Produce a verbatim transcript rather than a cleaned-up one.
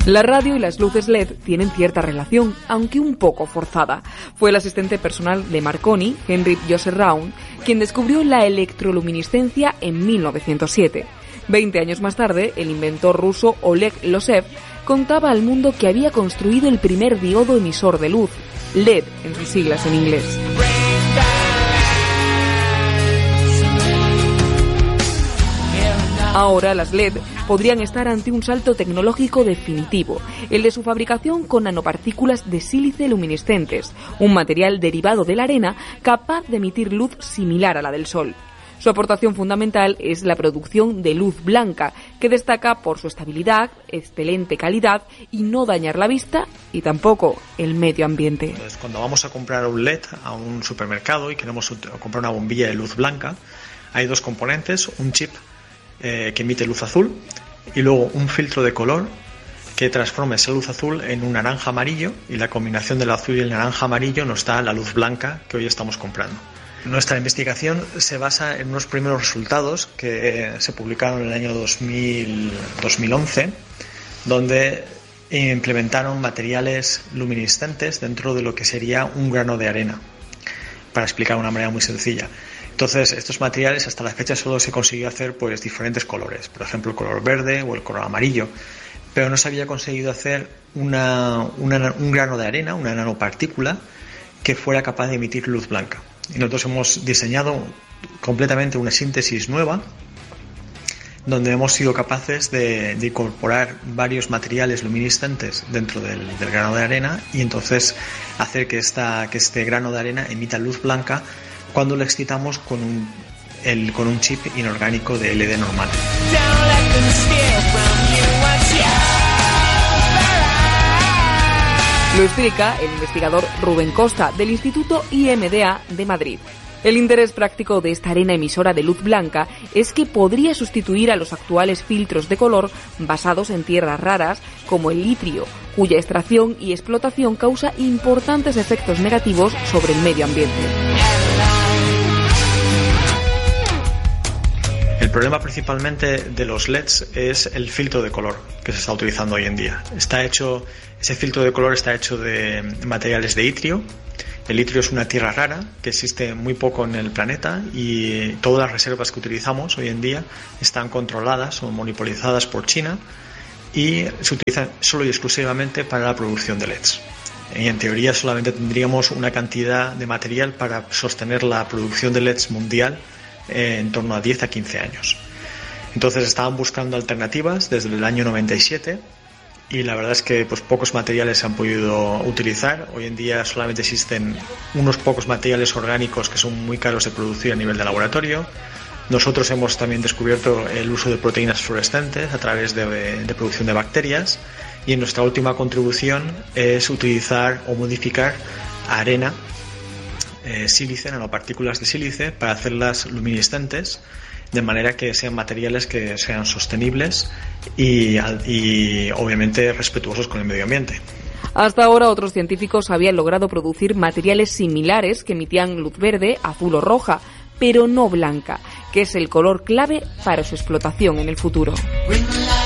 La radio y las luces L E D tienen cierta relación, aunque un poco forzada. Fue el asistente personal de Marconi, Henry Joseph Round, quien descubrió la electroluminiscencia en mil novecientos siete. Veinte años más tarde, el inventor ruso Oleg Losev contaba al mundo que había construido el primer diodo emisor de luz, L E D en sus siglas en inglés. Ahora las L E D podrían estar ante un salto tecnológico definitivo, el de su fabricación con nanopartículas de sílice luminiscentes, un material derivado de la arena capaz de emitir luz similar a la del Sol. Su aportación fundamental es la producción de luz blanca, que destaca por su estabilidad, excelente calidad y no dañar la vista y tampoco el medio ambiente. Entonces, cuando vamos a comprar un L E D a un supermercado y queremos comprar una bombilla de luz blanca, hay dos componentes, un chip eh, que emite luz azul y luego un filtro de color que transforma esa luz azul en un naranja amarillo, y la combinación del azul y el naranja amarillo nos da la luz blanca que hoy estamos comprando. Nuestra investigación se basa en unos primeros resultados que se publicaron en el año dos mil, dos mil once, donde implementaron materiales luminiscentes dentro de lo que sería un grano de arena, para explicar de una manera muy sencilla. Entonces, estos materiales hasta la fecha solo se consiguió hacer pues diferentes colores, por ejemplo el color verde o el color amarillo, pero no se había conseguido hacer una, una, un grano de arena, una nanopartícula que fuera capaz de emitir luz blanca. Y nosotros hemos diseñado completamente una síntesis nueva, donde hemos sido capaces de, de incorporar varios materiales luminiscentes dentro del, del grano de arena y entonces hacer que, esta, que este grano de arena emita luz blanca cuando lo excitamos con un, el, con un chip inorgánico de L E D normal. Lo explica el investigador Rubén Costa, del Instituto I M D A de Madrid. El interés práctico de esta arena emisora de luz blanca es que podría sustituir a los actuales filtros de color basados en tierras raras como el litrio, cuya extracción y explotación causa importantes efectos negativos sobre el medio ambiente. El problema principalmente de los L E Ds es el filtro de color que se está utilizando hoy en día. Está hecho, ese filtro de color está hecho de materiales de itrio. El itrio es una tierra rara que existe muy poco en el planeta y todas las reservas que utilizamos hoy en día están controladas o monopolizadas por China y se utilizan solo y exclusivamente para la producción de L E Ds. Y en teoría solamente tendríamos una cantidad de material para sostener la producción de L E Ds mundial eh, en torno a diez a quince años. Entonces estaban buscando alternativas desde el año noventa y siete y la verdad es que pues pocos materiales se han podido utilizar. Hoy en día solamente existen unos pocos materiales orgánicos que son muy caros de producir a nivel de laboratorio. Nosotros hemos también descubierto el uso de proteínas fluorescentes a través de, de producción de bacterias, y en nuestra última contribución es utilizar o modificar arena, eh, sílice, nanopartículas de sílice, para hacerlas luminiscentes, de manera que sean materiales que sean sostenibles y, y obviamente respetuosos con el medio ambiente. Hasta ahora otros científicos habían logrado producir materiales similares que emitían luz verde, azul o roja, pero no blanca, que es el color clave para su explotación en el futuro.